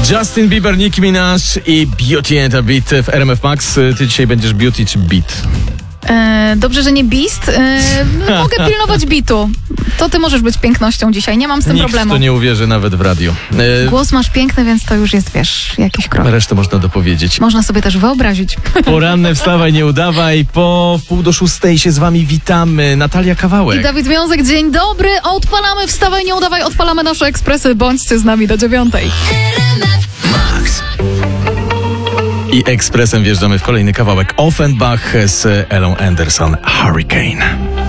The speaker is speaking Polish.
Justin Bieber, Nicki Minaj i Beauty and a Beat w RMF Max. Ty dzisiaj będziesz Beauty czy Beat? Dobrze, że nie Beast. Mogę pilnować bitu. To ty możesz być pięknością dzisiaj, nie mam z tym Nikt problemu. to nie uwierzy nawet w radiu. Głos masz piękny, więc to już jest, wiesz, jakiś krok. Resztę można dopowiedzieć. Można sobie też wyobrazić. Poranne Wstawaj, nie udawaj. Po 5:45 się z wami witamy. Natalia Kawałek. I Dawid Wiązek, dzień dobry. Odpalamy Wstawaj, nie udawaj. Odpalamy nasze ekspresy. Bądźcie z nami do 9:00. Max. I ekspresem wjeżdżamy w kolejny kawałek. Offenbach z Elą Anderson. Hurricane.